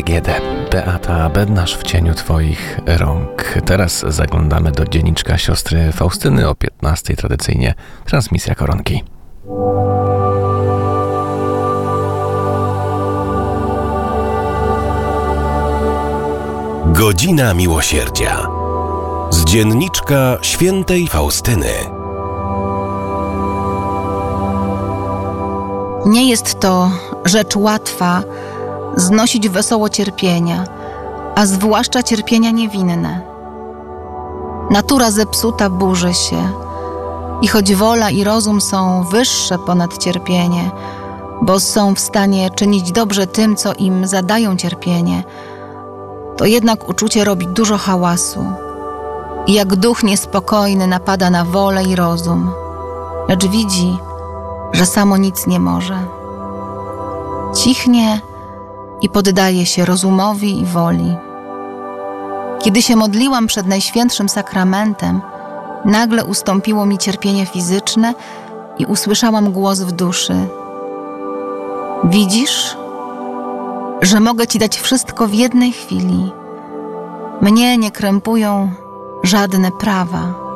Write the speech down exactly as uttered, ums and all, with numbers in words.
tragedię. Beata Bednarz w cieniu Twoich rąk. Teraz zaglądamy do dzienniczka siostry Faustyny o piętnastej, tradycyjnie transmisja koronki. Godzina Miłosierdzia z dzienniczka świętej Faustyny. Nie jest to rzecz łatwa znosić wesoło cierpienia, a zwłaszcza cierpienia niewinne. Natura zepsuta burzy się i choć wola i rozum są wyższe ponad cierpienie, bo są w stanie czynić dobrze tym, co im zadają cierpienie, to jednak uczucie robi dużo hałasu i jak duch niespokojny napada na wolę i rozum, lecz widzi, że samo nic nie może. Cichnie i poddaje się rozumowi i woli. Kiedy się modliłam przed Najświętszym Sakramentem, nagle ustąpiło mi cierpienie fizyczne i usłyszałam głos w duszy. Widzisz, że mogę Ci dać wszystko w jednej chwili. Mnie nie krępują żadne prawa.